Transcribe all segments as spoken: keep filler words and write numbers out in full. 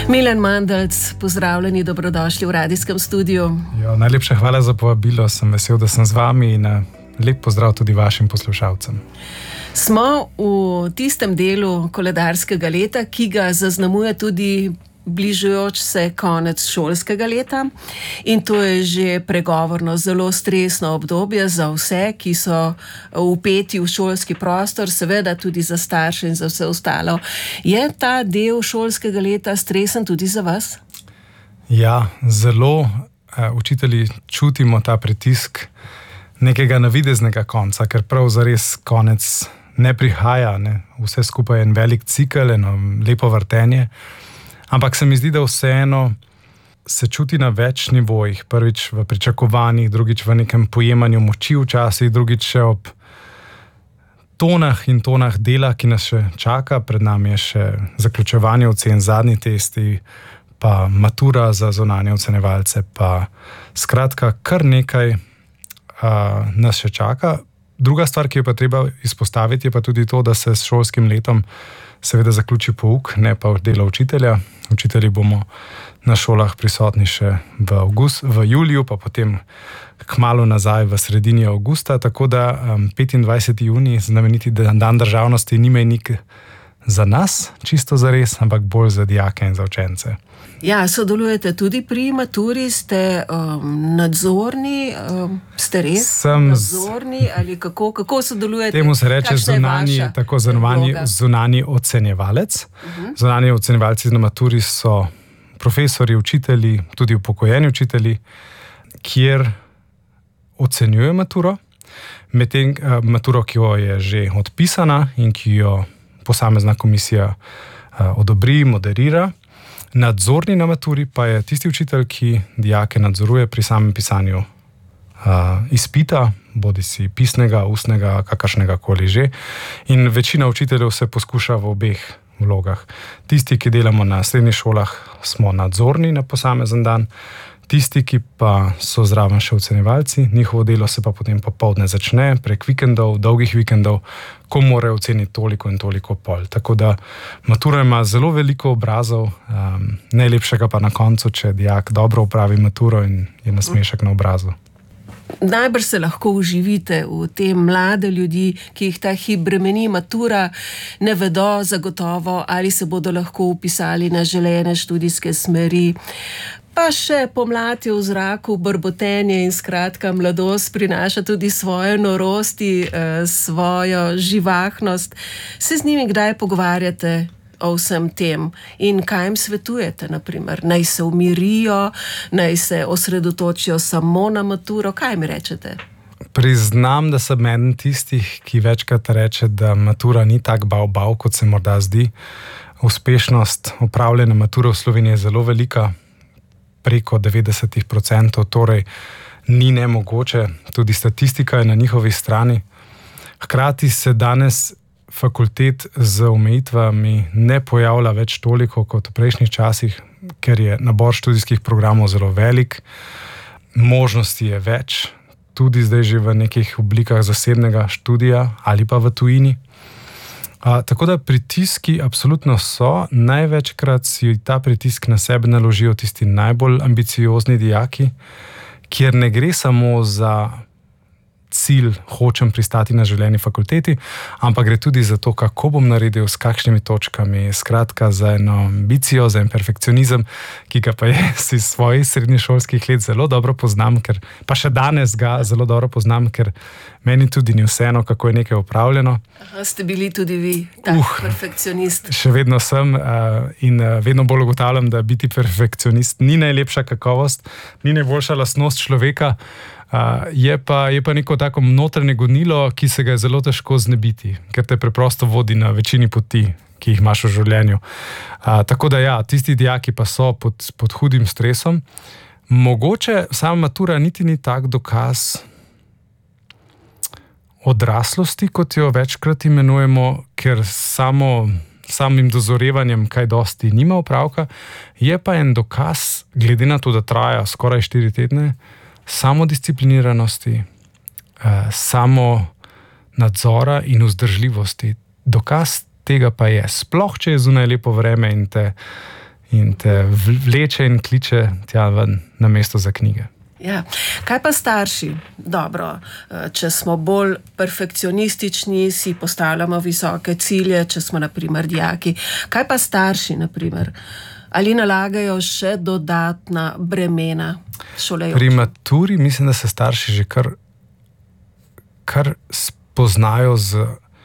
Milan Mandelc, pozdravljeni, dobrodošli v radijskem studiu. Jo, najlepša hvala za povabilo, sem vesel, da sem z vami in lep pozdrav tudi vašim poslušalcem. Smo v tistem delu koledarskega leta, ki ga zaznamuje tudi bližajoč se konec šolskega leta, in to je že pregovorno zelo stresno obdobje za vse, ki so vpeti v šolski prostor, seveda tudi za starše in za vse ostalo. Je ta del šolskega leta stresen tudi za vas? Ja, zelo. Učitelji čutimo ta pritisk nekega navideznega konca, ker prav zares konec ne prihaja, ne? Vse skupaj je en velik cikel, eno lepo vrtenje. Ampak se mi zdi, da vseeno se čuti na več nivojih. Prvič v pričakovanjih, drugič v nekem pojemanju moči včasih, drugič še ob tonah in tonah dela, ki nas še čaka. Pred nami je še zaključevanje ocen, zadnji testi, pa matura za zunanje ocenjevalce, pa skratka kar nekaj uh, nas še čaka. Druga stvar, ki je pa treba izpostaviti, je pa tudi to, da se s šolskim letom seveda zaključi pouk, ne pa delo učitelja. Učitelji bomo na šolah prisotni še v, avgust, v juliju, pa potem kmalu nazaj v sredini avgusta, tako da um, petindvajseti junij, znameniti dan državnosti, ni mejnik za nas, čisto zares, ampak bolj za dijake in za učence. Ja, sodelujete tudi pri maturi, ste um, nadzorni, um, ste res Sem nadzorni ali kako, kako sodelujete? Temu se reče zunani, tako zunani, zunani ocenjevalec. Uh-huh. Zunani ocenjevalci na maturi so profesori, učitelji, tudi upokojeni učitelji, kjer ocenjujejo maturo, medtem uh, maturo, ki jo je že odpisana in ki jo posamezna komisija uh, odobri, moderira. Nadzorni na maturi pa je tisti učitelj, ki dijake nadzoruje pri samem pisanju uh, izpita, bodi si pisnega, ustnega, kakršnega koli že. In večina učiteljev se poskuša v obeh vlogah. Tisti, ki delamo na srednjih šolah, smo nadzorni na posamezen dan. Tisti, ki pa so zraven še ocenjevalci, njihovo delo se pa potem popoldne začne, prek vikendov, dolgih vikendov, ko morajo oceniti toliko in toliko pol. Tako da matura ima zelo veliko obrazov, um, najlepšega pa na koncu, če dijak dobro opravi maturo in je nasmešek na obrazu. Najbrž se lahko uživite v te mlade ljudi, ki jih ta hip bremeni matura, ne vedo zagotovo, ali se bodo lahko vpisali na želene študijske smeri. Pa še pomlad je v zraku, brbotenje in skratka mladost prinaša tudi svoje norosti, svojo živahnost. Se z njimi kdaj pogovarjate o vsem tem in kaj jim svetujete, naprimer? Naj se umirijo, naj se osredotočijo samo na maturo, kaj mi rečete? Priznam, da sem eden tistih, ki večkrat reče, da matura ni tak bav-bav, kot se morda zdi. Uspešnost opravljene mature v Sloveniji je zelo velika, preko devetdeset procentov, torej ni nemogoče, tudi statistika je na njihovi strani. Hkrati se danes fakultet z omejitvami ne pojavlja več toliko kot v prejšnjih časih, ker je nabor študijskih programov zelo velik, možnosti je več, tudi zdaj že v nekih oblikah zasebnega študija ali pa v tujini. A, tako da pritiski absolutno so, največkrat si ta pritisk na sebe naložijo tisti najbolj ambiciozni dijaki, kjer ne gre samo za cilj, hočem pristati na želeni fakulteti, ampak gre tudi za to, kako bom naredil, s kakšnimi točkami, skratka za eno ambicijo, za en perfekcionizem, ki ga pa jaz iz svojih srednješolskih let zelo dobro poznam, ker pa še danes ga zelo dobro poznam, ker meni tudi ni vseeno, kako je nekaj upravljeno. Aha, ste bili tudi vi tak uh, perfekcionist? Še vedno sem uh, in uh, vedno bolj ugotavljam, da biti perfekcionist ni najlepša kakovost, ni najboljša lastnost človeka. Uh, je, pa, je pa neko tako notranje gonilo, ki se ga je zelo težko znebiti, ker te preprosto vodi na večini poti, ki jih imaš v življenju. Uh, tako da ja, tisti dijaki pa so pod, pod hudim stresom. Mogoče sama matura niti ni tak dokaz odraslosti, kot jo večkrat imenujemo, ker samo samim dozorevanjem kaj dosti nima opravka, je pa en dokaz, glede na to, da traja skoraj štiri tedne, samodiscipliniranosti, eh, samo nadzora in vzdržljivosti. Dokaz tega pa je, sploh če je zunaj lepo vreme in te in te vleče in kliče tja ven na mesto za knjige. Ja. Kaj pa starši? Dobro, če smo bolj perfekcionistični, si postavljamo visoke cilje, če smo na primer dijaki. Kaj pa starši, na primer? Ali nalagajo še dodatna bremena šolajočim? Pri maturi mislim, da se starši že kar, kar spoznajo z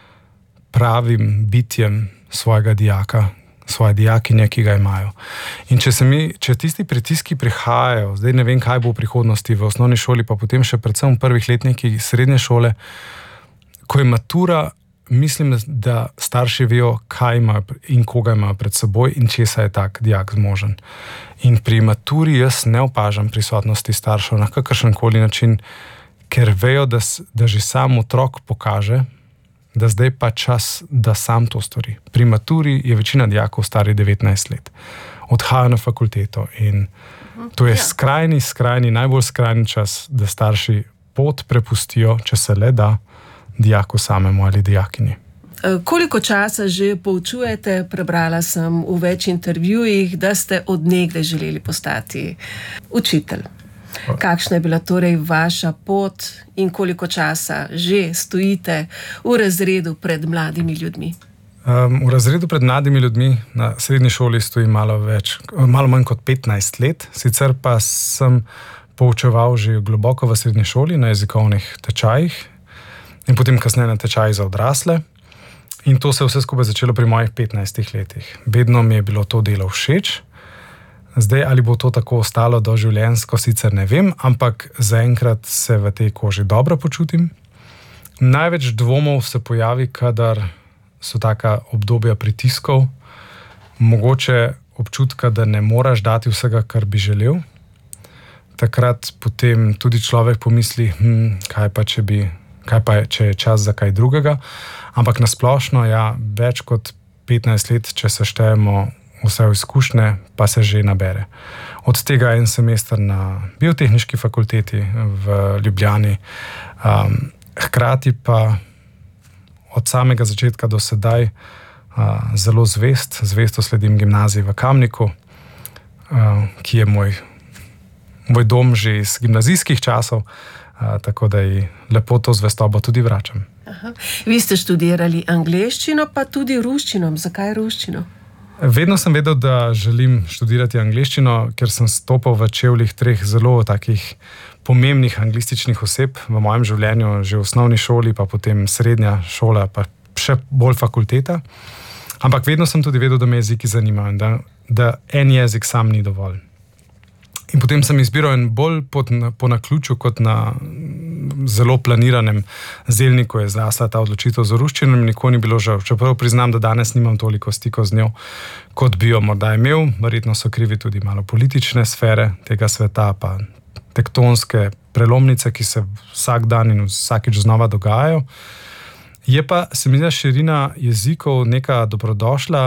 pravim bitjem svojega dijaka, svoje dijakinje, ki ga imajo. In če se mi, če tisti pritiski prihajajo, zdaj ne vem, kaj bo v prihodnosti v osnovni šoli, pa potem še predvsem v prvih letnikih srednje šole, ko je matura, mislim, da starši vejo, kaj imajo in koga imajo pred seboj in česa je tak dijak zmožen. In pri maturi jaz ne opažam prisotnosti staršev na kakršenkoli način, ker vejo, da, da že sam otrok pokaže, da zdaj pa čas, da sam to stori. Pri maturi je večina dijakov stari devetnajst let. Odhajajo na fakulteto in to je skrajni, skrajni, najbolj skrajni čas, da starši pot prepustijo, če se le da, dijaku samemu ali dijakinji. Koliko časa že poučujete? Prebrala sem v več intervjujih, da ste od nekdaj želeli postati učitelj. Kakšna je bila torej vaša pot in koliko časa že stojite v razredu pred mladimi ljudmi? Um, v razredu pred mladimi ljudmi na srednji šoli stoji malo več, malo manj kot petnajst let, sicer pa sem poučeval že globoko v srednji šoli na jezikovnih tečajih in potem kasneje na tečajih za odrasle. In to se je vse skupaj začelo pri mojih petnajstih letih. Vedno mi je bilo to delo všeč. Zdaj, ali bo to tako ostalo doživljenjsko, sicer ne vem, ampak zaenkrat se v tej koži dobro počutim. Največ dvomov se pojavi, kadar so taka obdobja pritiskov, mogoče občutka, da ne moraš dati vsega, kar bi želel. Takrat potem tudi človek pomisli, hm, kaj pa, če bi, kaj pa je, če je čas za kaj drugega. Ampak nasplošno, ja, več kot petnajst let, če se štejemo vse izkušnje, pa se že nabere. Od tega en semester na biotehniški fakulteti v Ljubljani, um, hkrati pa od samega začetka do sedaj uh, zelo zvest, zvesto sledim gimnaziji v Kamniku, uh, ki je moj, moj dom že iz gimnazijskih časov, uh, tako da ji lepo to zvestobo tudi vračam. Aha. Vi ste študirali angleščino, pa tudi ruščino. Zakaj ruščino? Vedno sem vedel, da želim študirati angleščino, ker sem stopil v čevljih treh zelo takih pomembnih anglističnih oseb v mojem življenju, že v osnovni šoli, pa potem srednja šola, pa še bolj fakulteta. Ampak vedno sem tudi vedel, da me jeziki zanimajo in da, da en jezik sam ni dovolj. In potem sem izbiral en bolj pod, po naključju kot na zelo planiranem zelniku je zrasla ta odločitev za ruščino in nikoli ni bilo žal. Čeprav priznam, da danes nimam toliko stikov z njo, kot bi jo morda imel. Verjetno so krivi tudi malo politične sfere tega sveta, pa tektonske prelomnice, ki se vsak dan in vsakič znova dogajajo. Je pa, se mi zdi, širina jezikov neka dobrodošla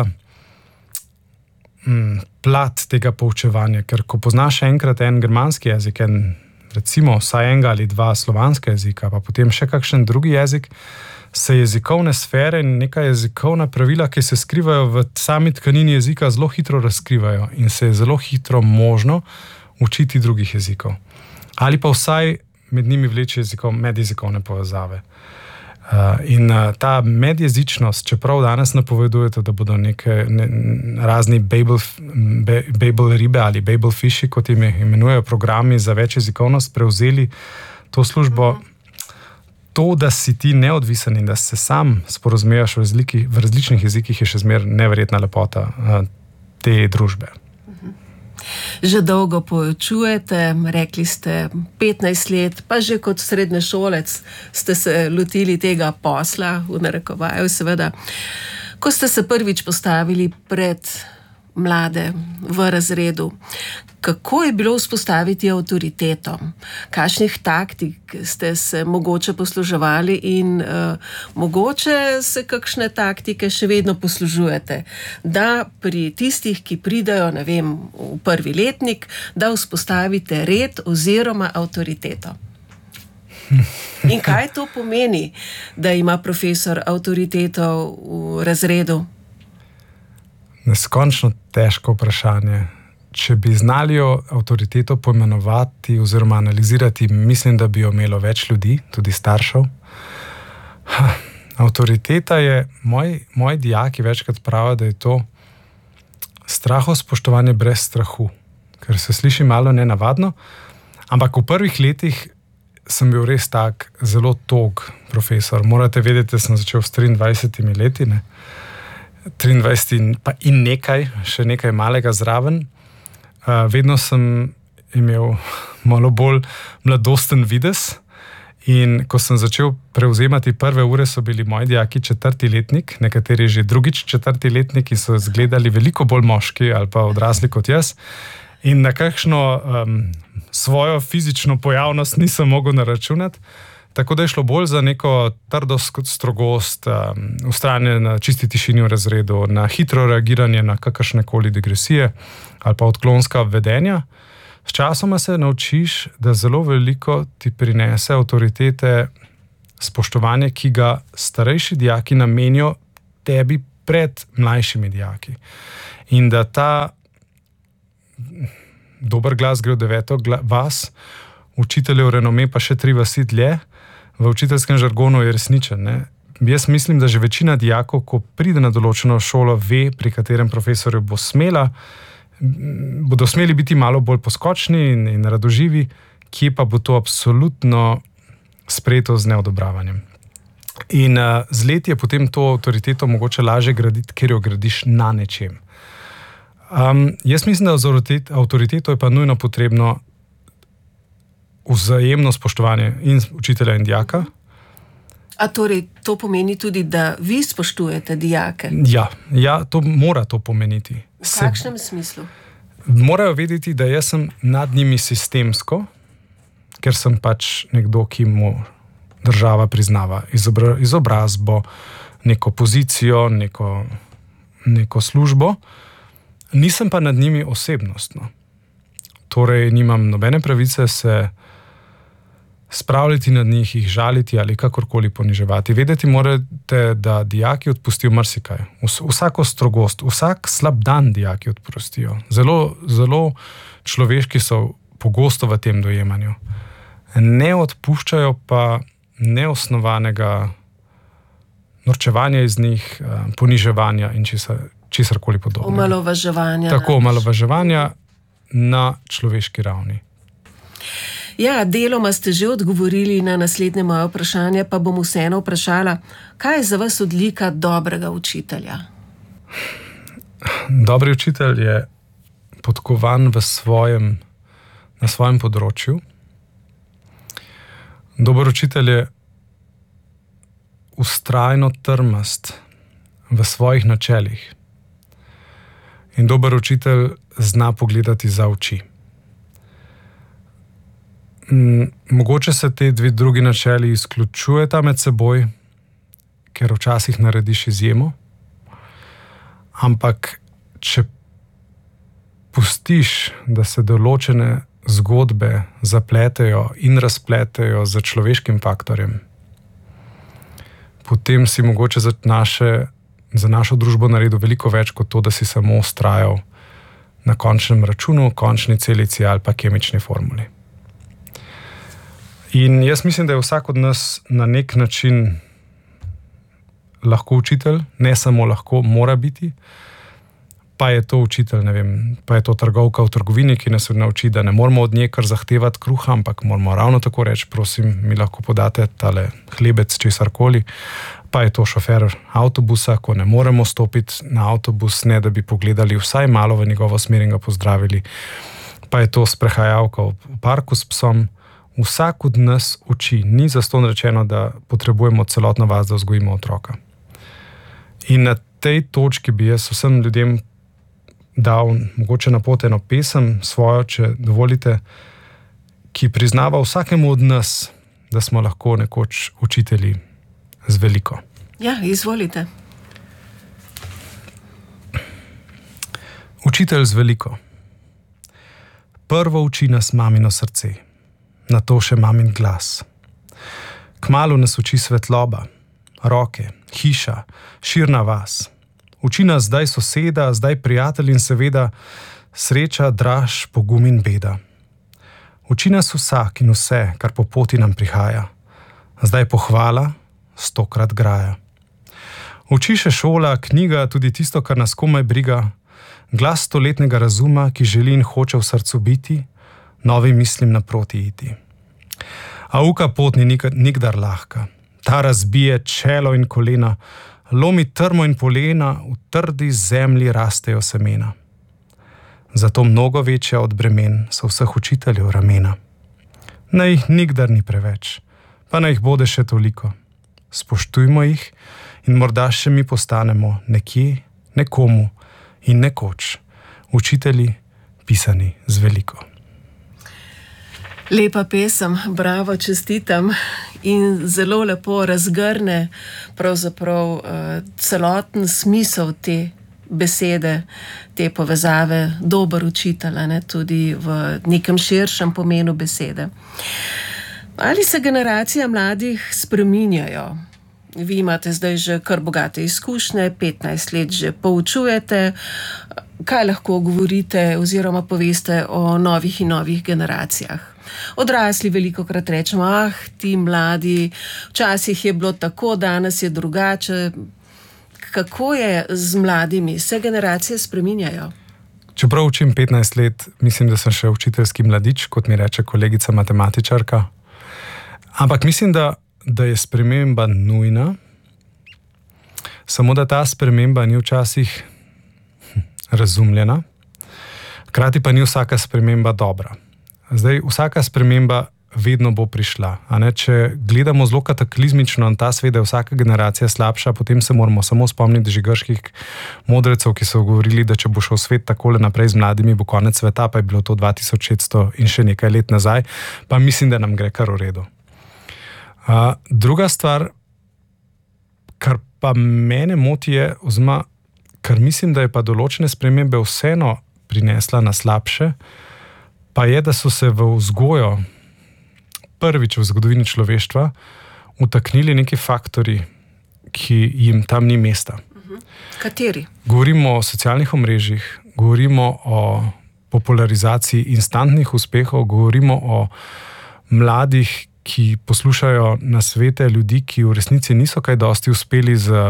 mm, plat tega poučevanja, ker ko poznaš enkrat en germanski jezik, en, recimo vsaj enega ali dva slovanska jezika, pa potem še kakšen drugi jezik, se jezikovne sfere in neka jezikovna pravila, ki se skrivajo v sami tkanini jezika, zelo hitro razkrivajo in se je zelo hitro možno učiti drugih jezikov. Ali pa vsaj med njimi vleči jezikov, medjezikovne povezave. Uh, in uh, ta medjezičnost, čeprav danes napovedujete, da bodo neke ne, razni Babel, be, Babel ribe ali Babel fishi, kot jim imenujejo programi za večjezikovnost, prevzeli to službo, to, da si ti neodvisen in da se sam sporozumeš v, v različnih jezikih, je še zmer neverjetna lepota uh, te družbe. Že dolgo poučujete, rekli ste petnajst let, pa že kot srednješolec ste se lotili tega posla, v narekovaju seveda. Ko ste se prvič postavili pred mlade v razredu, kako je bilo vzpostaviti avtoriteto? Kakšnih taktik ste se mogoče posluževali in uh, mogoče se kakšne taktike še vedno poslužujete, da pri tistih, ki pridajo, ne vem, v prvi letnik, da vzpostavite red oziroma avtoriteto? In kaj to pomeni, da ima profesor avtoriteto v razredu? neskončno težko vprašanje. Če bi znali avtoriteto poimenovati oziroma analizirati, mislim, da bi jo imelo več ljudi, tudi staršev. Ha, avtoriteta je, moji, moji dijaki večkrat pravijo, da je to strahospoštovanje brez strahu, ker se sliši malo nenavadno, ampak v prvih letih sem bil res tak zelo tog profesor. Morate vedeti, da sem začel s triindvajsetimi leti, ne? triindvajset in, pa in nekaj, še nekaj malega zraven. Uh, vedno sem imel malo bolj mladosten videz in ko sem začel prevzemati prve ure, so bili moji dijaki četrti letnik, nekateri že drugič četrti letnik in so izgledali veliko bolj moški ali pa odrasli kot jaz. In na kakšno um, svojo fizično pojavnost nisem mogel naračunati, tako da je šlo bolj za neko trdost, strogost, um, vztrajanje na čisti tišini v razredu, na hitro reagiranje na kakršnekoli digresije ali pa odklonska vedenja. S časoma se naučiš, da zelo veliko ti prinese avtoritete spoštovanje, ki ga starejši dijaki namenijo tebi pred mlajšimi dijaki. In da ta dober glas gre v deveto vas, učiteljev renome pa še tri vasi dlje, v učiteljskem žargonu je resničen. Ne? Jaz mislim, da že večina dijakov, ko pride na določeno šolo, ve, pri katerem profesorju bo smela, bodo smeli biti malo bolj poskočni in, in radoživi, kje pa bo to absolutno sprejeto z neodobravanjem. In uh, z leti je potem to avtoriteto mogoče lažje graditi, ker jo gradiš na nečem. Um, jaz mislim, da za avtoriteto je pa nujno potrebno vzajemno spoštovanje in učitelja in dijaka. A torej to pomeni tudi, da vi spoštujete dijake? Ja, ja, to mora to pomeniti. V kakšnem smislu? Morajo vedeti, da jaz sem nad njimi sistemsko, ker sem pač nekdo, ki mu država priznava izobra, izobrazbo, neko pozicijo, neko, neko službo. Nisem pa nad njimi osebnostno. Torej, nimam nobene pravice se spravljati nad njih, jih žaliti ali kakorkoli poniževati. Vedeti morate, da dijaki odpustijo marsikaj. Vsako strogost, vsak slab dan dijaki odpustijo. Zelo, zelo človeški so pogosto v tem dojemanju. Ne odpuščajo pa neosnovanega norčevanja iz njih, poniževanja in česar, česarkoli podobnega. Omalovaževanja. Tako, omalovaževanja na človeški ravni. Ja, deloma ste že odgovorili na naslednje moje vprašanje, pa bom vseeno vprašala, kaj je za vas odlika dobrega učitelja? Dobri učitelj je podkovan v svojem, na svojem področju. Dober učitelj je vztrajno trmast v svojih načelih. In dober učitelj zna pogledati za oči. Mogoče se te dve drugi načeli izključujeta med seboj, ker včasih narediš izjemo, ampak če pustiš, da se določene zgodbe zapletejo in razpletejo z človeškim faktorjem, potem si mogoče za, naše, za našo družbo naredil veliko več kot to, da si samo vztrajal na končnem računu, končni celici ali pa kemični formuli. In jaz mislim, da je vsak od nas na nek način lahko učitelj, ne samo lahko, mora biti, pa je to učitelj, ne vem, pa je to trgovka v trgovini, ki nas nauči, da ne moramo od nje kar zahtevati kruha, ampak moramo ravno tako reči, prosim, mi lahko podate tale hlebec, česarkoli, pa je to šofer avtobusa, ko ne moremo stopiti na avtobus, ne da bi pogledali vsaj malo v njegovo smer in ga pozdravili, pa je to sprehajalka v parku s psom. Vsak od nas uči, ni zastonj rečeno, da potrebujemo celotno vas, da vzgojimo otroka. In na tej točki bi jaz vsem ljudem dal mogoče na pot eno pesem svojo, če dovolite, ki priznava vsakemu od nas, da smo lahko nekoč učitelji z veliko. Ja, izvolite. Učitelj z veliko. Prvo uči nas mamino srce. Na to še mamin glas. Kmalu nas uči svetloba, roke, hiša, širna vas. Uči nas zdaj soseda, zdaj prijatelj in seveda sreča, draž, pogum in beda. Uči nas vsak in vse, kar po poti nam prihaja. Zdaj pohvala, stokrat graja. Uči še šola, knjiga, tudi tisto, kar nas komaj briga, glas stoletnega razuma, ki želi in hoče v srcu biti, novim mislim naproti iti. A uka pot ni nikdar lahka. Ta razbije čelo in kolena, lomi trmo in polena, v trdi zemlji rastejo semena. Zato mnogo večja od bremen so vseh učiteljev ramena. Naj jih nikdar ni preveč, pa naj jih bode še toliko. Spoštujmo jih in morda še mi postanemo nekje, nekomu in nekoč učitelji pisani z veliko. Lepa pesem, bravo, čestitam in zelo lepo razgrne pravzaprav uh, celoten smisel te besede, te povezave, dober učitelj, ne, tudi v nekem širšem pomenu besede. Ali se generacije mladih spreminjajo? Vi imate zdaj že kar bogate izkušnje, petnajst let že poučujete. Kaj lahko govorite oziroma poveste o novih in novih generacijah? Odrasli velikokrat rečemo, ah, ti mladi, včasih je bilo tako, danes je drugače. Kako je z mladimi? Se generacije spreminjajo? Čeprav učim petnajst let, mislim, da sem še učiteljski mladič, kot mi reče kolegica matematičarka. Ampak mislim, da, da je sprememba nujna, samo da ta sprememba ni včasih razumljena, hkrati pa ni vsaka sprememba dobra. Zdaj, vsaka sprememba vedno bo prišla. A ne? Če gledamo zelo kataklizmično na ta svet, da je vsaka generacija slabša, potem se moramo samo spomniti že grških modrecev, ki so govorili, da če bo šel svet takole naprej z mladimi, bo konec sveta, pa je bilo to dva tisoč šeststo in še nekaj let nazaj, pa mislim, da nam gre kar v redu. Uh, druga stvar, kar pa mene moti je, oziroma, kar mislim, da je pa določene spremembe vseeno prinesla na slabše, pa je, da so se v vzgojo prvič v zgodovini človeštva vtaknili neki faktori, ki jim tam ni mesta. Uh-huh. Kateri? Govorimo o socialnih omrežjih, govorimo o popularizaciji instantnih uspehov, govorimo o mladih, ki poslušajo nasvete ljudi, ki v resnici niso kaj dosti uspeli z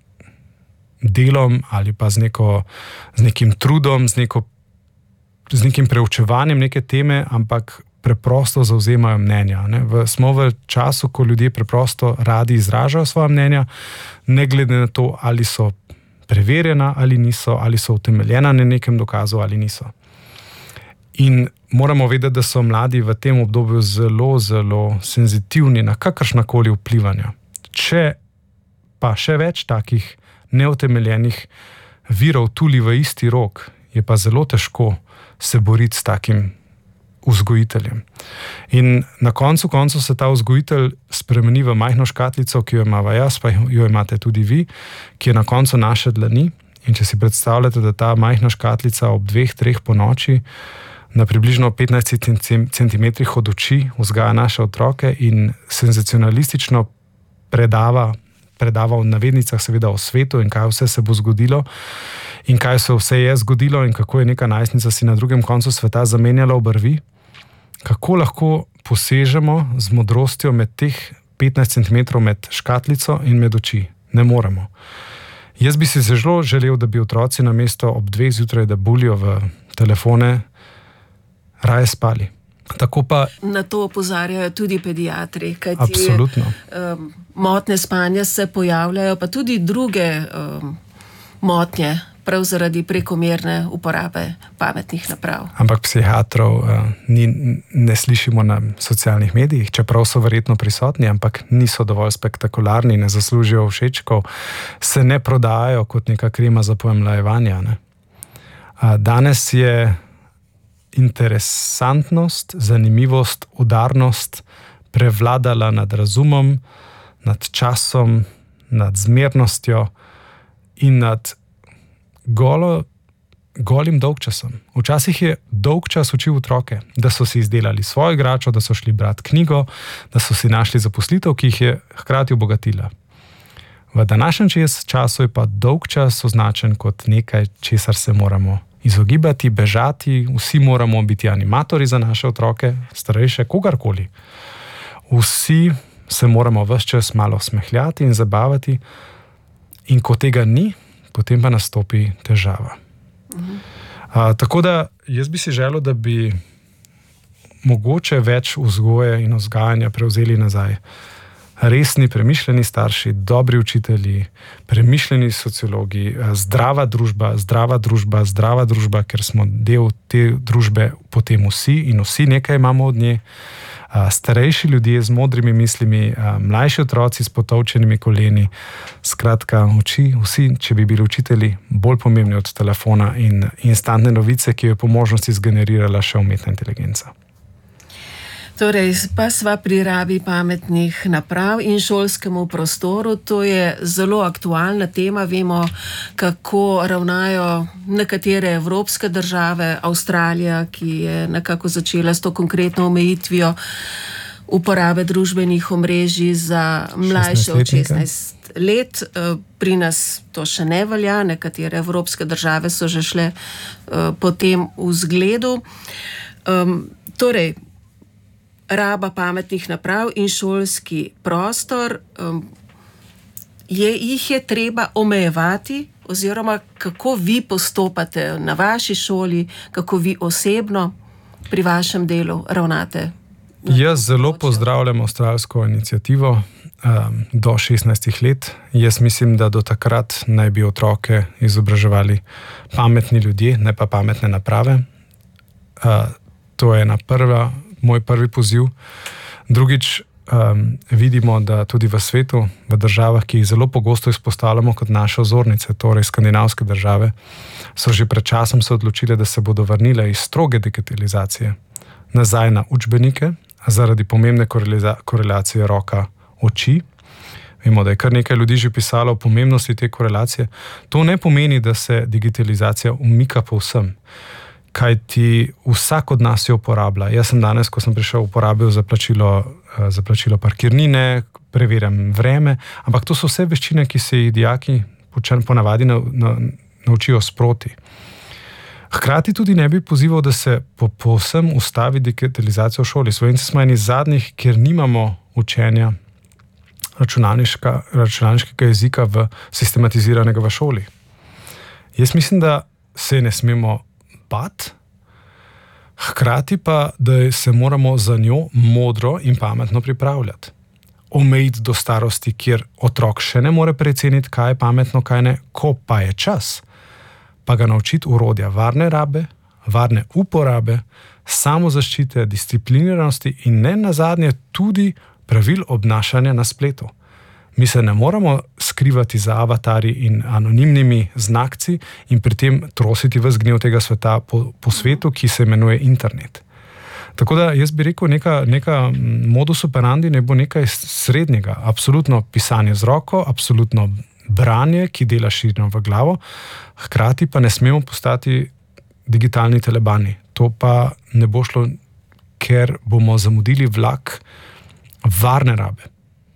delom ali pa z, neko, z nekim trudom, z, neko, z nekim preučevanjem neke teme, ampak preprosto zauzemajo mnenja. Ne? V, smo v času, ko ljudje preprosto radi izražajo svoja mnenja, ne glede na to, ali so preverjena ali niso, ali so utemeljena na nekem dokazu ali niso. In moramo vedeti, da so mladi v tem obdobju zelo, zelo senzitivni na kakršnakoli vplivanja. Če pa še več takih neutemeljenih virov tuli v isti rok, je pa zelo težko se boriti s takim vzgojiteljem. In na koncu koncu se ta vzgojitelj spremeni v majhno škatlico, ki jo imava jaz, pa jo imate tudi vi, ki je na koncu naše dlani. In če si predstavljate, da ta majhna škatlica ob dveh, treh po noči na približno petnajst centimetrih od oči vzgaja naše otroke in senzacionalistično predava, predava v navednicah seveda o svetu in kaj vse se bo zgodilo in kaj se vse je zgodilo in kako je neka najstnica si na drugem koncu sveta zamenjala obrvi, kako lahko posežemo z modrostjo med teh petnajst centimetrov med škatlico in med oči. Ne moremo. Jaz bi si zelo želel, da bi otroci namesto ob dveh zjutraj, da bulijo v telefone, raje spali. Tako pa, na to opozarjajo tudi pediatri, kajti absolutno. Um, motnje spanja se pojavljajo, pa tudi druge um, motnje, prav zaradi prekomerne uporabe pametnih naprav. Ampak psihiatrov uh, ni, ne slišimo na socialnih medijih, čeprav so verjetno prisotni, ampak niso dovolj spektakularni, ne zaslužijo všečkov, se ne prodajajo kot neka krema za pojemljevanje. Ne? Uh, danes je interesantnost, zanimivost, udarnost prevladala nad razumom, nad časom, nad zmernostjo in nad golo, golim dolgčasom. Včasih je dolgčas učil otroke, da so si izdelali svojo igračo, da so šli brati knjigo, da so si našli zaposlitev, ki jih je hkrati obogatila. V današnjem času je pa dolg čas označen kot nekaj, česar se moramo izogibati, bežati, vsi moramo biti animatorji za naše otroke, starejše, kogarkoli. Vsi se moramo ves čas malo smehljati in zabavati, in ko tega ni, potem pa nastopi težava. Mhm. A, tako da jaz bi si želel, da bi mogoče več vzgoje in vzgajanja prevzeli nazaj. Resni, premišljeni starši, dobri učitelji, premišljeni sociologi, zdrava družba, zdrava družba, zdrava družba, ker smo del te družbe potem vsi in vsi nekaj imamo od nje. Starejši ljudje z modrimi mislimi, mlajši otroci s potovčenimi koleni, skratka, uči, vsi, če bi bili učitelji, bolj pomembni od telefona in instantne novice, ki jo je po možnosti zgenerirala še umetna inteligenca. Torej, pa sva pri rabi pametnih naprav in šolskemu prostoru. To je zelo aktualna tema. Vemo, kako ravnajo nekatere evropske države, Avstralija, ki je nekako začela s to konkretno omejitvijo uporabe družbenih omrežij za mlajše od šestnajst let. Pri nas to še ne velja, nekatere evropske države so že šle po tem vzgledu. Um, torej, raba pametnih naprav in šolski prostor, um, je, jih je treba omejevati, oziroma kako vi postopate na vaši šoli, kako vi osebno pri vašem delu ravnate? Jaz zelo pozdravljam avstralsko inicijativo um, do šestnajstih let. Jaz mislim, da do takrat naj bi otroke izobraževali pametni ljudje, ne pa pametne naprave. Uh, to je ena prva moj prvi poziv. Drugič, um, vidimo, da tudi v svetu, v državah, ki jih zelo pogosto izpostavljamo kot naše vzornice, torej skandinavske države, so že pred časom se odločile, da se bodo vrnile iz stroge digitalizacije nazaj na učbenike, zaradi pomembne korelacije roka-oči. Vemo, da je kar nekaj ljudi že pisalo o pomembnosti te korelacije. To ne pomeni, da se digitalizacija umika povsem, kaj ti vsak od nas jo uporablja. Jaz sem danes, ko sem prišel, uporabil za plačilo, za plačilo parkirnine, preverjam vreme, ampak to so vse veščine, ki se jih dijaki ponavadi na, na, naučijo sproti. Hkrati tudi ne bi pozival, da se po, povsem ustavi digitalizacija v šoli. Slovenci smo eni zadnjih, kjer nimamo učenja računalniška, računalniškega jezika v sistematiziranega v šoli. Jaz mislim, da se ne smemo bati, hkrati pa, da se moramo za njo modro in pametno pripravljati. Omejiti do starosti, kjer otrok še ne more preceniti, kaj je pametno, kaj ne, ko pa je čas, pa ga naučiti urodja varne rabe, varne uporabe, samozaščite, discipliniranosti in ne nazadnje tudi pravil obnašanja na spletu. Mi se ne moramo skrivati za avatarji in anonimnimi znakci in pri tem trositi ves gnev tega sveta po, po svetu, ki se imenuje internet. Tako da jaz bi rekel, neka, neka modus operandi ne bo nekaj srednjega. Absolutno pisanje z roko, absolutno branje, ki dela širino v glavo, hkrati pa ne smemo postati digitalni telebani. To pa ne bo šlo, ker bomo zamudili vlak varne rabe.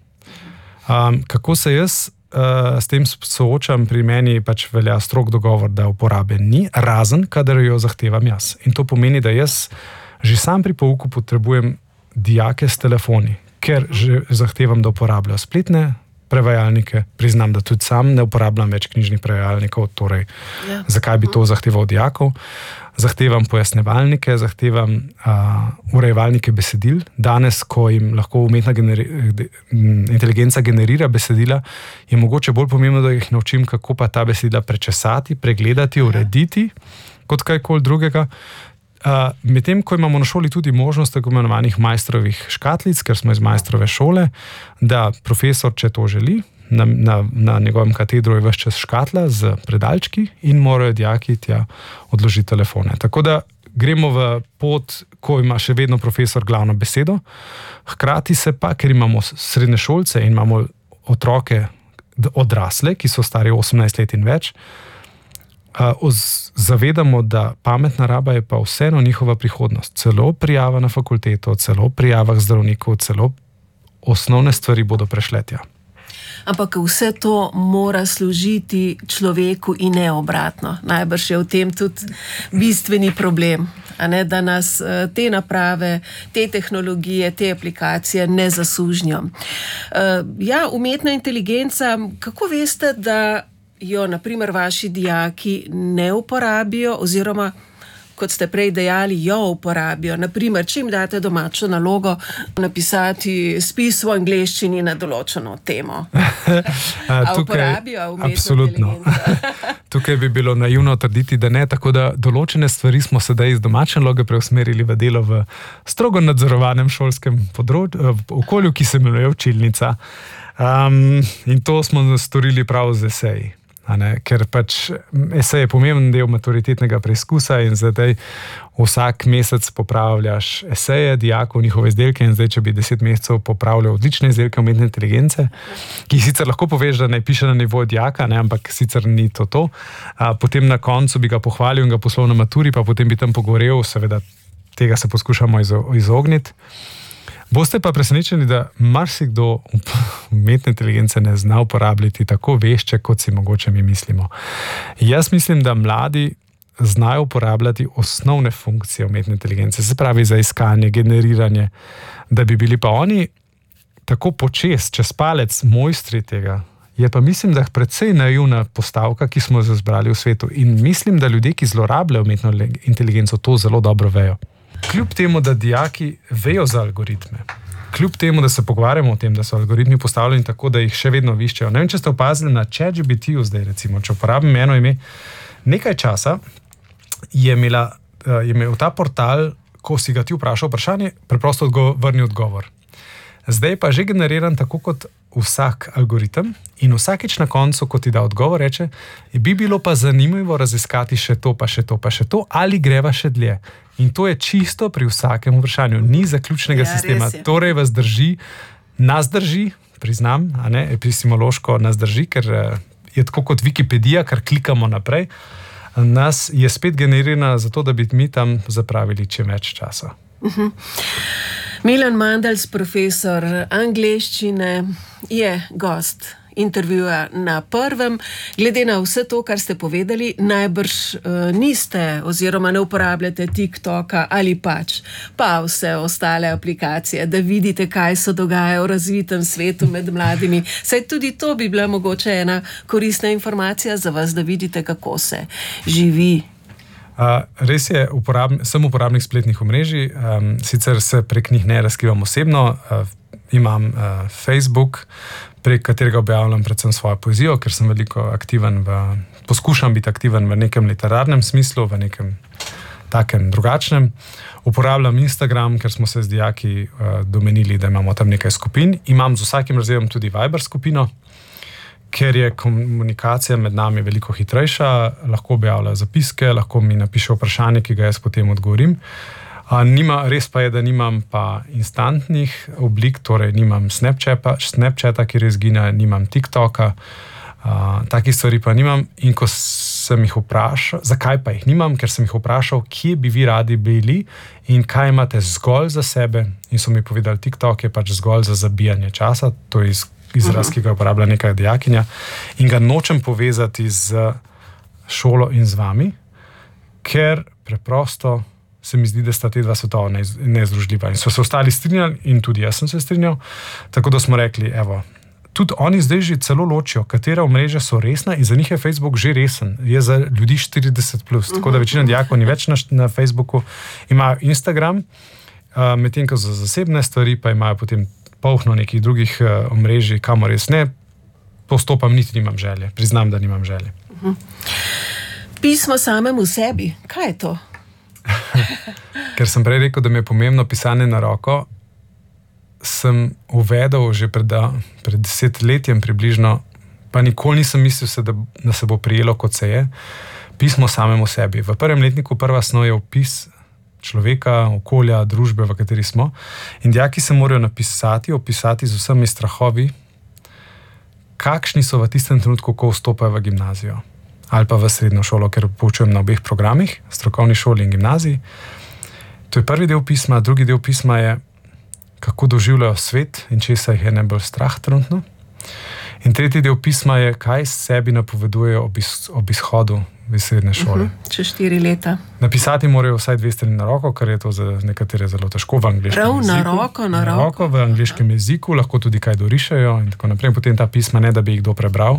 Um, kako se jaz uh, s tem soočam, pri meni pač velja strog dogovor, da uporabe ni, razen kadar jo zahtevam jaz. In to pomeni, da jaz že sam pri pouku potrebujem dijake s telefoni, ker že zahtevam, da uporabljajo spletne prevajalnike. Priznam, da tudi sam ne uporabljam več knjižnih prevajalnikov, torej ja. Zakaj bi to zahteval dijakov? Zahtevam pojasnevalnike, zahtevam uh, urejevalnike besedil. Danes, ko jim lahko umetna generi, inteligenca generira besedila, je mogoče bolj pomembno, da jih naučim, kako pa ta besedila prečesati, pregledati, urediti, kot kajkoli drugega. Uh, medtem, ko imamo na šoli tudi možnost tako imenovanih majstrovih škatlic, ker smo iz majstrove šole, da profesor, če to želi, na, na, na njegovem katedru je ves čas škatla z predalčki in morajo dijaki tja odložiti telefone. Tako da gremo v pot, ko ima še vedno profesor glavno besedo, hkrati se pa, ker imamo srednje šolce in imamo otroke odrasle, ki so stari osemnajst let in več, uh, zavedamo, da pametna raba je pa vseeno njihova prihodnost. Celo prijava na fakulteto, celo prijava k zdravniku, celo osnovne stvari bodo prešle tja. Ampak vse to mora služiti človeku in ne obratno. Najbrž je v tem tudi bistveni problem, a ne, da nas te naprave, te tehnologije, te aplikacije ne zasužnjo. Ja, umetna inteligenca, kako veste, da jo naprimer vaši dijaki ne uporabijo oziroma, kot ste prej dejali, jo uporabijo. Naprimer, če jim date domačo nalogo napisati spis v angleščini na določeno temo. A uporabijo umetno inteligenco? Tukaj bi bilo naivno trditi, da ne, tako da določene stvari smo sedaj iz domače naloge preusmerili v delo v strogo nadzorovanem šolskem področju, okolju, ki se imenuje učilnica. Um, in to smo storili prav z eseji. Ker pač esej je pomemben del maturitetnega preizkusa in zdaj vsak mesec popravljaš eseje dijakov, njihove izdelke, in zdaj, če bi deset mesecev popravljal odlične izdelke umetne inteligence, ki sicer lahko poveš, da ne piše na nivoju dijaka, ne, ampak sicer ni to to. A, potem na koncu bi ga pohvalil in ga poslal na maturi, pa potem bi tam pogorel, seveda tega se poskušamo izogniti. Boste pa presenečeni, da marsikdo umetne inteligence ne zna uporabljati tako vešče, kot si mogoče mi mislimo. Jaz mislim, da mladi znajo uporabljati osnovne funkcije umetne inteligence, se pravi za iskanje, generiranje, da bi bili pa oni tako počez, čez palec mojstri tega. Je pa mislim, da je precej naivna postavka, ki smo jo zbrali v svetu, in mislim, da ljudje, ki zlorabljajo umetno inteligenco, to zelo dobro vejo. Kljub temu, da dijaki vejo za algoritme, kljub temu, da se pogovarjamo o tem, da so algoritmi postavljeni tako, da jih še vedno viščejo. Ne vem, če ste opazili na ChatGPT-ju zdaj, recimo, če uporabim eno ime, nekaj časa je, imela, je imel ta portal, ko si ga ti vprašal vprašanje, preprosto odgo- vrni odgovor. Zdaj pa že generiran tako kot vsak algoritem in vsakič na koncu, ko ti da odgovor, reče, bi bilo pa zanimivo raziskati še to, pa še to, pa še to, ali greva še dlje. In to je čisto pri vsakem vprašanju, ni zaključnega ja, sistema. Torej vas drži, nas drži, priznam, a ne, epistemološko nas drži, ker je tako kot Wikipedija, kar klikamo naprej, nas je spet generirana zato, da bi mi tam zapravili čim več časa. Uh-huh. Milan Mandels, profesor angleščine, je gost intervjuja na Prvem. Glede na vse to, kar ste povedali, najbrž uh, niste oziroma ne uporabljate TikToka ali pač pa vse ostale aplikacije, da vidite, kaj se dogaja v razvitem svetu med mladimi. Saj tudi to bi bila mogoče ena koristna informacija za vas, da vidite, kako se živi. Uh, res je, uporabn, sem uporabnik spletnih omrežij, um, sicer se prek njih ne razkrivam osebno, uh, imam uh, Facebook, prek katerega objavljam predvsem svojo poezijo, ker sem veliko aktiven v, poskušam biti aktiven v nekem literarnem smislu, v nekem takem drugačnem. Uporabljam Instagram, ker smo se z dijaki uh, domenili, da imamo tam nekaj skupin. Imam z vsakim razredom tudi Viber skupino, ker je komunikacija med nami veliko hitrejša, lahko objavlja zapiske, lahko mi napiše vprašanje, ki ga jaz potem odgovorim. A, nima, res pa je, da nimam pa instantnih oblik, torej nimam Snapchata, Snapchata, ki res gine, nimam TikToka, a, takih stvari pa nimam. In ko sem jih vprašal, zakaj pa jih nimam, ker sem jih vprašal, kje bi vi radi bili in kaj imate zgolj za sebe, in so mi povedali, TikTok je pač zgolj za zabijanje časa, to je iz izraz, ki ga uporablja neka dijakinja, in ga nočem povezati z šolo in z vami, ker preprosto se mi zdi, da sta te dva svetova nezdružljiva. In so se ostali strinjali in tudi jaz sem se strinjal, tako da smo rekli, evo, tudi oni zdaj že celo ločijo, katera omrežja so resna, in za njih je Facebook že resen, je za ljudi štirideset plus, tako da večina dijakov ni več na, na Facebooku, imajo Instagram, uh, medtem ko za zasebne stvari pa imajo potem polhno nekih drugih uh, omrežij, kamor res ne postopam, niti nimam želje. Priznam, da nimam želje. Uh-huh. Pismo samemu sebi, kaj je to? Ker sem prej rekel, da mi je pomembno pisanje na roko, sem uvedel že pred, pred desetletjem približno, pa nikoli nisem mislil, se, da, da se bo prijelo, kot se je, pismo samemu sebi. V prvem letniku prva snov je opis človeka, okolja, družbe, v kateri smo. In dijaki se morajo napisati, opisati z vsemi strahovi, kakšni so v tistem trenutku, ko vstopajo v gimnazijo ali pa v srednjo šolo, ker poučujem na obeh programih, strokovni šoli in gimnaziji. To je prvi del pisma, drugi del pisma je, kako doživljajo svet in česa jih je najbolj strah trenutno. In tretji del pisma je, kaj sebi napovedujejo ob, iz, ob izhodu iz srednje šole. Uh-huh. Čez štiri leta. Napisati morajo vsaj dve strani na roko, kar je to za nekatere zelo težko v angleškem Prav, jeziku. na roko, na, na roko. roko. V angleškem jeziku lahko tudi kaj dorišajo in tako naprej. Potem ta pisma, ne da bi jih kdo prebral,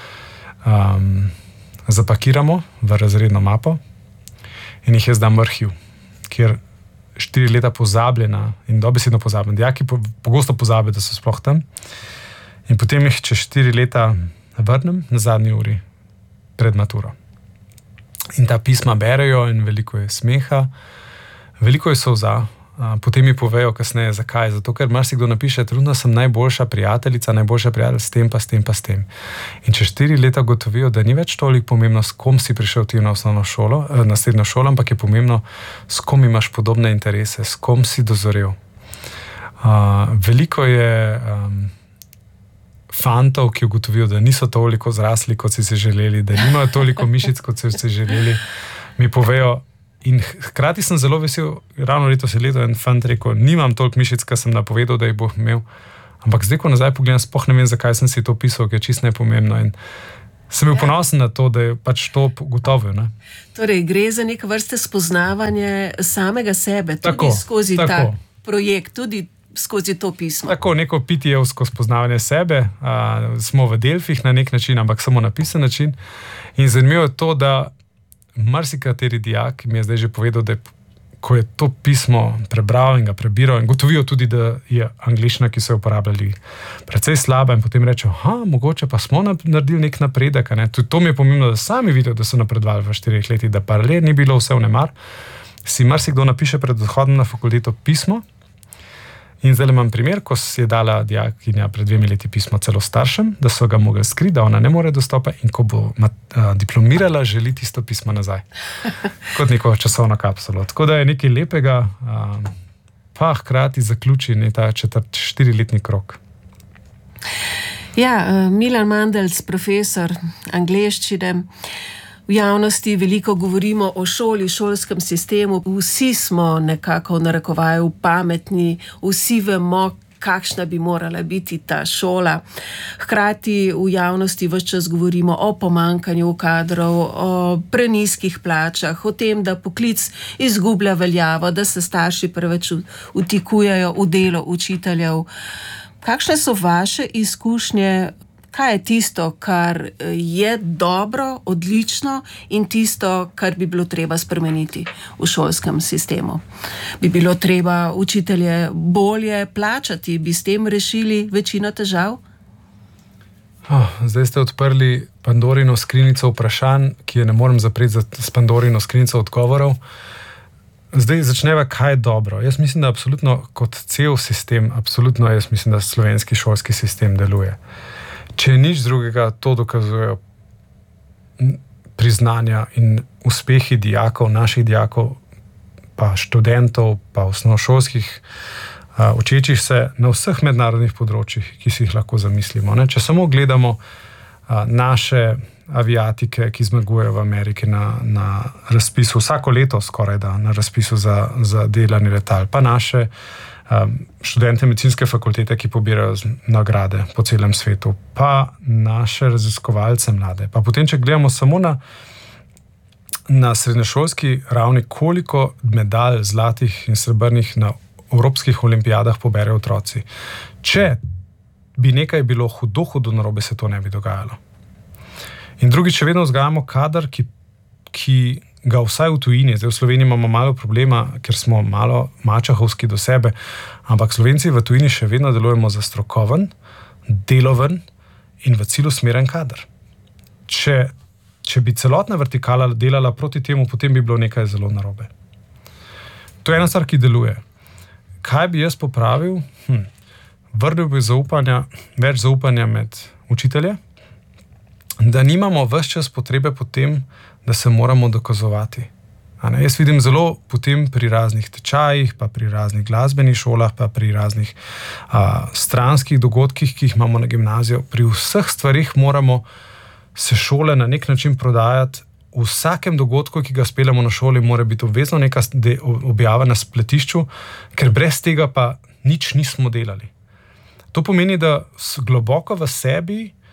um, zapakiramo v razredno mapo in jih jaz dam v arhiv, kjer štiri leta pozabljena in dobesedno pozabljena. Dijaki po, pogosto pozabijo, da so sploh tam. In potem jih čez štiri leta vrnem na zadnji uri pred maturo. In ta pisma berejo in veliko je smeha, veliko je solza. Potem mi povejo kasneje, zakaj. Zato, ker marsikdo napiše, trudno sem najboljša prijateljica, najboljša prijatelj s tem, pa s tem, pa s tem. In čez štiri leta gotovijo, da ni več toliko pomembno, s kom si prišel ti na osnovno šolo, na srednjo šolo, ampak je pomembno, s kom imaš podobne interese, s kom si dozorel. Uh, veliko je um, fantov, ki ugotovijo, da niso toliko zrasli, kot si si želeli, da nimajo toliko mišic, kot si si želeli. Mi povejo, in hkrati sem zelo vesel, ravno letos je leto en fant rekel, nimam toliko mišic, kar sem napovedal, da jih bo imel, ampak zdaj, ko nazaj pogledam, sploh ne vem, zakaj sem si to pisal, ker je čisto nepomembno in sem bil ponosen na to, da je pač to gotovo. Ne? Torej, gre za neke vrste spoznavanje samega sebe, tudi tako, skozi tako. ta projekt, tudi skozi to pismo. Tako, neko pitijevsko spoznavanje sebe, a, smo v Delfih na nek način, ampak samo na pisan način. In zanimivo je to, da marsikateri dijak mi je zdaj že povedal, da je, ko je to pismo prebral in ga prebiral in gotovijo tudi, da je angliščina, ki so jo uporabljali, precej slaba in potem rečejo, ha, mogoče pa smo naredili nek napredek. Ne? Tudi to mi je pomembno, da sami vidijo, da so napredovali v štirih letih, da pa le ni bilo vse vnemar. Si marsikdo napiše pred odhodom na fakulteto pismo. In zdaj imam primer, ko si je dala dijakinja pred dvemi leti pismo celo staršem, da so ga mogli skriti, da ona ne more dostopa in ko bo mat, a, diplomirala, želi tisto pismo nazaj. Kot neko časovno kapsulo. Tako da je nekaj lepega, a, pa hkrati zaključi ne ta četrt, štiriletni krog. Ja, Milan Mandelc, profesor angleščine. V javnosti veliko govorimo o šoli, šolskem sistemu. Vsi smo nekako v narekovaju pametni, vsi vemo, kakšna bi morala biti ta šola. Hkrati v javnosti ves čas govorimo o pomanjkanju kadrov, o prenizkih plačah, o tem, da poklic izgublja veljavo, da se starši preveč vtikujejo v delo učiteljev. Kakšne so vaše izkušnje? Kaj je tisto, kar je dobro, odlično in tisto, kar bi bilo treba spremeniti v šolskem sistemu? Bi bilo treba učitelje bolje plačati? Bi s tem rešili večino težav? Oh, zdaj ste odprli Pandorino skrinjico vprašanj, ki je ne morem zapreti s Pandorino skrinjico odgovorov. Zdaj začneva, kaj je dobro. Jaz mislim, da absolutno kot cel sistem, absolutno jaz mislim, da slovenski šolski sistem deluje. Če nič drugega, to dokazujejo priznanja in uspehi dijakov, naših dijakov, pa študentov, pa osnovnošolskih, uh, učečih se na vseh mednarodnih področjih, ki si jih lahko zamislimo. Ne? Če samo gledamo uh, naše aviatike, ki zmagujejo v Ameriki na, na razpisu, vsako leto skoraj da, na razpisu za, za delanje letal, pa naše um, študente medicinske fakultete, ki pobirajo nagrade po celem svetu, pa naše raziskovalce mlade. Pa potem, če gledamo samo na, na srednješolski ravni, koliko medalj zlatih in srebrnih na evropskih olimpijadah poberajo otroci. Če bi nekaj bilo hudo, hudo narobe, se to ne bi dogajalo. In drugič, še vedno vzgajamo kader, ki, ki ga vsaj v tujini, zdaj v Sloveniji imamo malo problema, ker smo malo mačahovski do sebe, ampak Slovenci v tujini še vedno delujemo za strokoven, deloven in v cilj usmeren kader. Če, če bi celotna vertikala delala proti temu, potem bi bilo nekaj zelo narobe. To je ena stvar, ki deluje. Kaj bi jaz popravil? Hm. Vrnil bi zaupanja, več zaupanja med učitelje, da nimamo ves čas potrebe po tem, da se moramo dokazovati. Jaz vidim zelo potem pri raznih tečajih, pa pri raznih glasbenih šolah, pa pri raznih a, stranskih dogodkih, ki jih imamo na gimnaziju. Pri vseh stvarih moramo se šole na nek način prodajati. V vsakem dogodku, ki ga speljamo na šoli, mora biti obvezno neka objava na spletišču, ker brez tega pa nič nismo delali. To pomeni, da globoko v sebi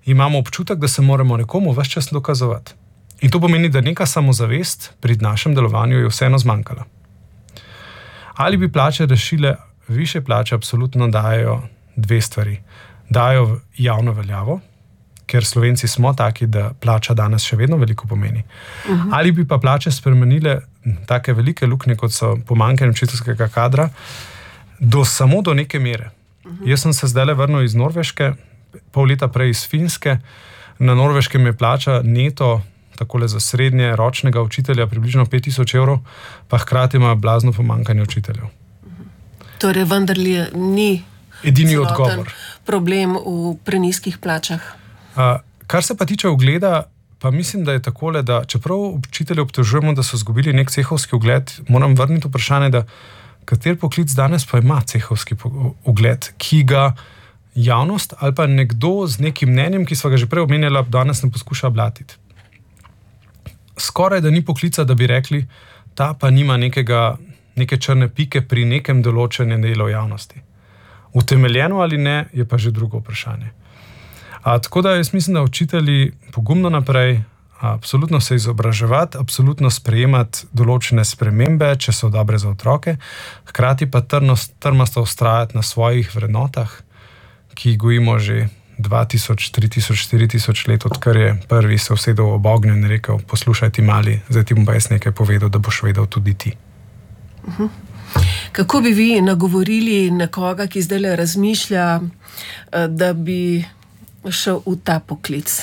imamo občutek, da se moramo nekomu ves čas dokazovati. In to pomeni, da neka samozavest pri našem delovanju je vseeno zmanjkala. Ali bi plače rešile, više plače absolutno dajo dve stvari. Dajo javno veljavo, ker Slovenci smo taki, da plača danes še vedno veliko pomeni. Uh-huh. Ali bi pa plače spremenile take velike luknje, kot so pomanjkanje učiteljskega kadra, do, samo do neke mere. Uh-huh. Jaz sem se zdaj vrnil iz Norveške, pol leta prej iz Finske. Na Norveškem je plača neto, takole za srednje ročnega učitelja, približno pet tisoč evrov, pa hkrati ima blazno pomanjkanje učiteljev. Torej, vendarle ni edini odgovor. Problem v prenizkih plačah. Uh, kar se pa tiče ugleda, pa mislim, da je takole, da čeprav učitelje obtožujemo, da so izgubili nek cehovski ugled, moram vrniti vprašanje, da kater poklic danes pa ima cehovski ugled, ki ga javnost ali pa nekdo z nekim mnenjem, ki sva ga že prej omenjala, danes ne poskuša blatiti. Skoraj da ni poklica, da bi rekli, ta pa nima nekega, neke črne pike pri nekem določenem delu javnosti. Utemeljeno ali ne, je pa že drugo vprašanje. A, tako da jaz mislim, da učitelji pogumno naprej, a, absolutno se izobraževati, absolutno sprejemati določene spremembe, če so dobre za otroke, hkrati pa trnost, trmasto ustrajati na svojih vrednotah, ki jih gojimo že dva tisoč, tri tisoč, štiri tisoč let, odkar je prvi se usedel ob ognju in rekel, poslušaj ti mali, zdaj ti bom pa jaz nekaj povedal, da boš vedel tudi ti. Uh-huh. Kako bi vi nagovorili nekoga, ki zdaj razmišlja, da bi šel v ta poklic?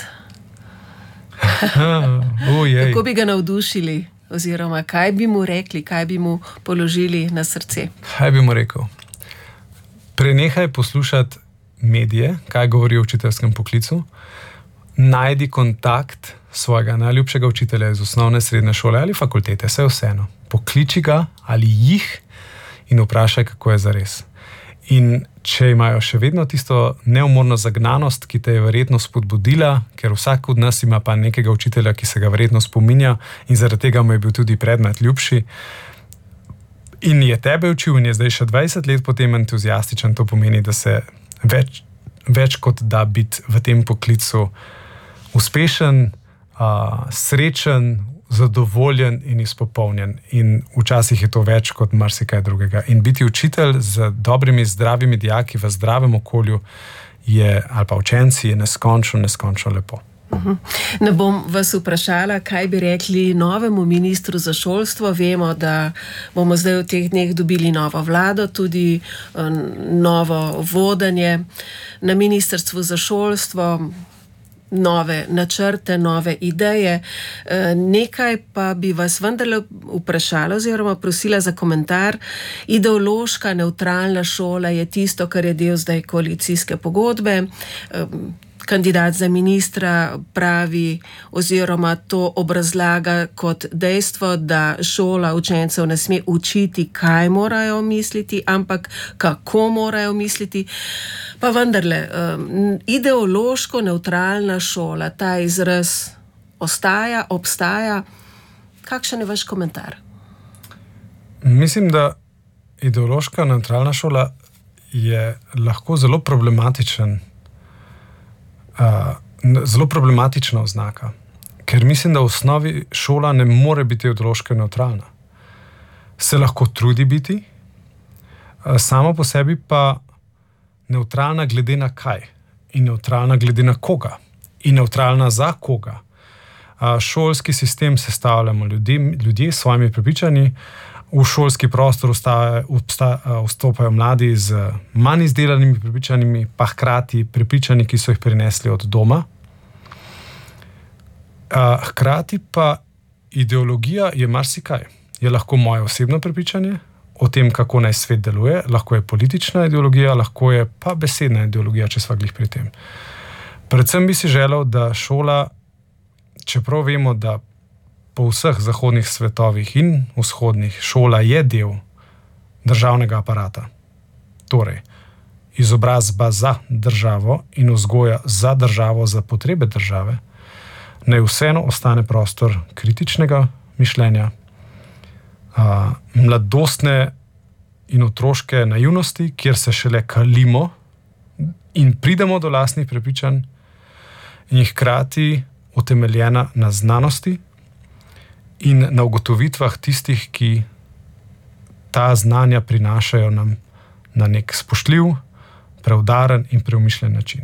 Kako bi ga navdušili? Oziroma, kaj bi mu rekli, kaj bi mu položili na srce? Kaj bi mu rekel? Prenehaj poslušati medije, kaj govori o učiteljskem poklicu, najdi kontakt svojega najljubšega učitelja iz osnovne, srednje šole ali fakultete, vse vseeno. Pokliči ga ali jih in vprašaj, kako je zares. In če imajo še vedno tisto neumorno zagnanost, ki te je verjetno spodbudila, ker vsak od nas ima pa nekega učitelja, ki se ga verjetno spominja in zaradi tega mu je bil tudi predmet ljubši, in je tebe učil in je zdaj še dvajset let potem entuziastičen, to pomeni, da se več, več kot da biti v tem poklicu uspešen, uh, srečen, zadovoljen in izpopolnjen. In včasih je to več kot marsikaj drugega. In biti učitelj z dobrimi, zdravimi dijaki v zdravem okolju je, ali pa učenci, je neskončno, neskončno lepo. Uh-huh. Ne bom vas vprašala, kaj bi rekli novemu ministru za šolstvo. Vemo, da bomo zdaj v teh dneh dobili novo vlado, tudi um, novo vodenje na ministrstvu za šolstvo, nove načrte, nove ideje. E, nekaj pa bi vas vendarle vprašala oziroma prosila za komentar. Ideološka, nevtralna šola je tisto, kar je del zdaj koalicijske pogodbe. E, kandidat za ministra pravi oziroma to obrazlaga kot dejstvo, da šola učencev ne sme učiti, kaj morajo misliti, ampak kako morajo misliti. Pa vendarle, um, ideološko nevtralna šola, ta izraz ostaja, obstaja. Kakšen je vaš komentar? Mislim, da ideološka nevtralna šola je lahko zelo problematičen, uh, zelo problematična oznaka. Ker mislim, da v osnovi šola ne more biti ideološko nevtralna. Se lahko trudi biti, uh, samo po sebi pa neutralna glede na kaj in neutralna glede na koga in neutralna za koga. A, šolski sistem sestavljamo ljudi, ljudje s svojimi prepričanji, v šolski prostor vstaja, vsta, vstopajo mladi z manj izdelanimi prepričanjimi, pa hkrati prepričanji, ki so jih prinesli od doma. A, hkrati pa ideologija je marsikaj. Je lahko moje osebno prepričanje o tem, kako naj svet deluje, lahko je politična ideologija, lahko je pa besedna ideologija, če sva glih pri tem. Predvsem bi si želel, da šola, čeprav vemo, da po vseh zahodnih svetovih in vzhodnih šola je del državnega aparata. Torej, izobrazba za državo in vzgoja za državo, za potrebe države, naj vseeno ostane prostor kritičnega mišljenja, Uh, mladostne in otroške naivnosti, kjer se šele kalimo in pridemo do lastnih prepričanj, in hkrati utemeljena na znanosti in na ugotovitvah tistih, ki ta znanja prinašajo nam na nek spoštljiv, preudaren in premišljen način.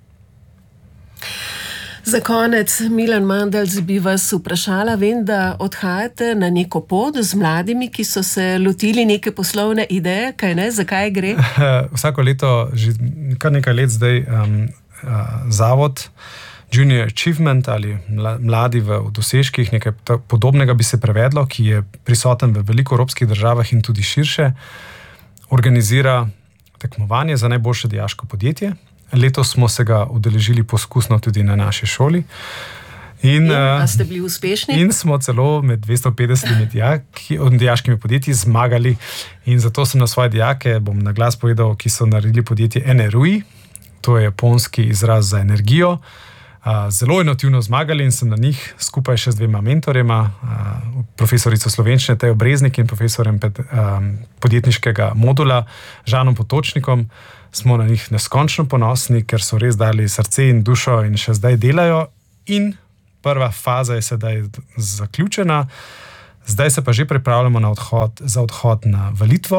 Za konec, Milan Mandelc, bi vas vprašala, vem, da odhajate na neko pot z mladimi, ki so se lotili neke poslovne ideje, kaj ne, zakaj gre? Vsako leto, že kar nekaj let zdaj, um, uh, zavod Junior Achievement ali mladi v dosežkih, nekaj podobnega bi se prevedlo, ki je prisoten v veliko evropskih državah in tudi širše, organizira tekmovanje za najboljše dijaško podjetje. Letos smo se ga udeležili poskusno tudi na naši šoli. In, in, a ste bili uspešni? In smo celo med dvesto petdesetimi dijaki, dijaškimi podjetji zmagali. In zato sem na svoje dijake, bom na glas povedal, ki so naredili podjetje Enerui, to je japonski izraz za energijo, zelo inovativno zmagali in sem na njih skupaj še z dvema mentorjema, profesorico slovenščine Tejo Breznik in profesorjem podjetniškega modula Žanom Potočnikom, smo na njih neskončno ponosni, ker so res dali srce in dušo in še zdaj delajo. In prva faza je sedaj zaključena, zdaj se pa že pripravljamo na odhod, za odhod na v Litvo.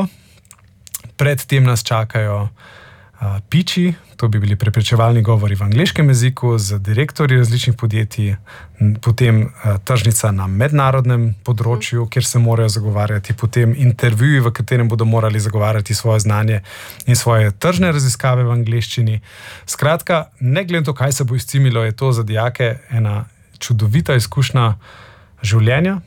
Predtem nas čakajo Uh, piči, to bi bili prepričevalni govori v angleškem jeziku z direktorji različnih podjetij, potem uh, tržnica na mednarodnem področju, kjer se morajo zagovarjati, potem intervjuji, v katerem bodo morali zagovarjati svoje znanje in svoje tržne raziskave v angleščini. Skratka, ne glede to, kaj se bo izcimilo, je to za dijake ena čudovita izkušnja življenja,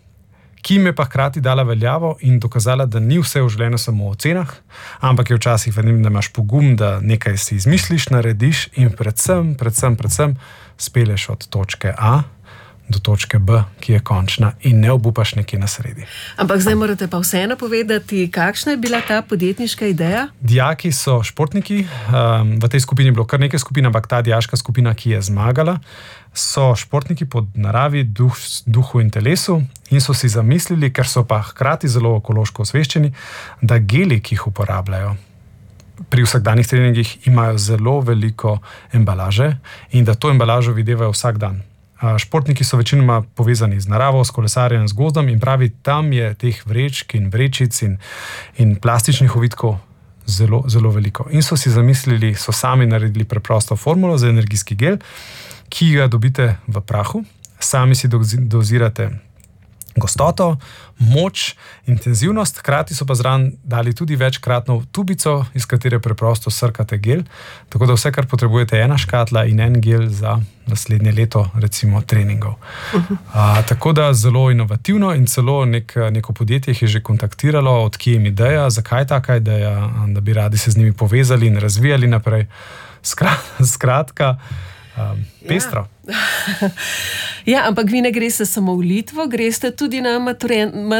ki jim je pa hkrati dala veljavo in dokazala, da ni vse v življenju samo o cenah, ampak je včasih vednim, da imaš pogum, da nekaj si izmisliš, narediš in predvsem, predvsem, predvsem speleš od točke A do točke B, ki je končna in ne obupaš nekje na sredi. Ampak zdaj morate pa vseeno povedati, kakšna je bila ta podjetniška ideja? Dijaki so športniki, um, v tej skupini je bilo kar nekaj skupin, ampak ta dijaška skupina, ki je zmagala, so športniki po naravi, duh, duhu in telesu in so si zamislili, ker so pa hkrati zelo ekološko osveščeni, da geli, ki jih uporabljajo pri vsakdanjih treningih, imajo zelo veliko embalaže in da to embalažo videvajo vsak dan. Športniki so večinoma povezani z naravo, s kolesarjem, z gozdom in pravi, tam je teh vrečk in vrečic in, in plastičnih ovitkov zelo, zelo veliko. In so si zamislili, so sami naredili preprosto formulo za energijski gel, ki ga dobite v prahu, sami si dozirate gostoto, moč, intenzivnost, hkrati so pa zraven dali tudi večkratno tubico, iz katere preprosto srkate gel, tako da vse, kar potrebujete, je ena škatla in en gel za naslednje leto, recimo, treningov. Uh-huh. A, tako da zelo inovativno in celo nek, neko podjetje jih je že kontaktiralo, od kje jim ideja, zakaj taka ideja, da bi radi se z njimi povezali in razvijali naprej. Skrat, skratka, Um, pestro. Ja. Ja, ampak vi ne greste samo v Litvo, greste tudi na maturen... Ma...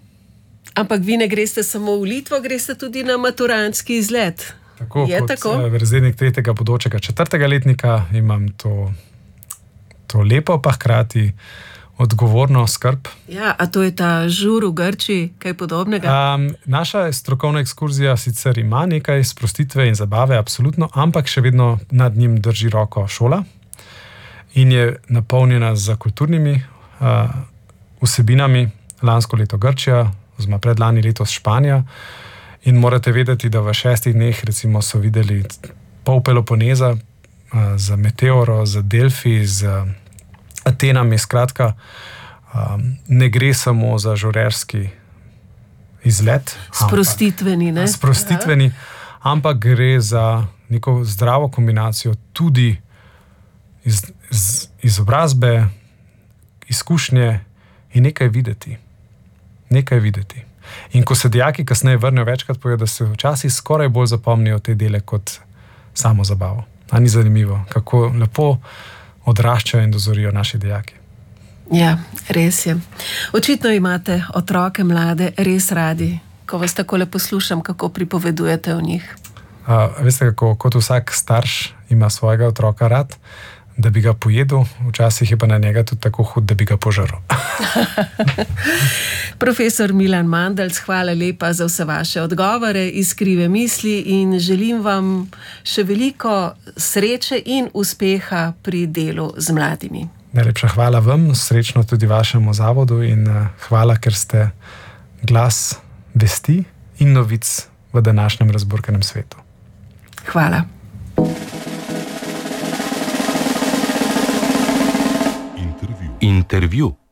Ampak vi ne greste samo v Litvo, greste tudi na maturantski izlet. Tako, je kot tako? Verzednik tretjega bodočega četrtega letnika imam to, to lepo, pa hkrati odgovorno skrb. Ja, a to je ta žur v Grčiji, kaj podobnega? Um, naša strokovna ekskurzija sicer ima nekaj sprostitve in zabave, absolutno, ampak še vedno nad njim drži roko šola in je napolnjena z kulturnimi uh, vsebinami. Lansko leto Grčija, oziroma predlani letos Španija, in morate vedeti, da v šestih dneh recimo so videli pol Peloponeza uh, z Meteoro, z Delfi, z Atenami, skratka, um, ne gre samo za žurerski izlet. Sprostitveni, ne? Sprostitveni, ampak gre za neko zdravo kombinacijo tudi iz, iz, izobrazbe, izkušnje in nekaj videti. Nekaj videti. In ko se dijaki kasneje vrnejo, večkrat povedo, da se včasih skoraj bolj zapomnijo te dele kot samo zabavo. A ni zanimivo, kako lepo odraščajo in dozorijo naši dijaki. Ja, res je. Očitno imate otroke, mlade, res radi, ko vas takole poslušam, kako pripovedujete o njih. Uh, veste, kako kot vsak starš ima svojega otroka rad, da bi ga pojedel, včasih je pa na njega tudi tako hud, da bi ga požaril. Profesor Milan Mandelc, hvala lepa za vse vaše odgovore, iskrive misli in želim vam še veliko sreče in uspeha pri delu z mladimi. Najlepša hvala vam, srečno tudi vašemu zavodu in hvala, ker ste glas vesti in novic v današnjem razburkanem svetu. Hvala. Intervju.